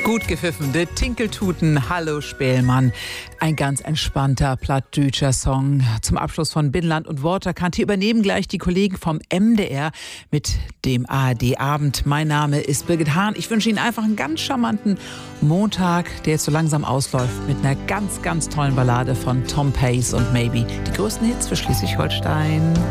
Gut gepfiffen, de Tinkeltuten, Hallo Spählmann. Ein ganz entspannter plattdütscher Song zum Abschluss von Binnenland und Waterkant. Hier übernehmen gleich die Kollegen vom MDR mit dem ARD-Abend. Mein Name ist Birgit Hahn. Ich wünsche Ihnen einfach einen ganz charmanten Montag, der jetzt so langsam ausläuft, mit einer ganz, ganz tollen Ballade von Tom Pace und Maybe. Die größten Hits für Schleswig-Holstein.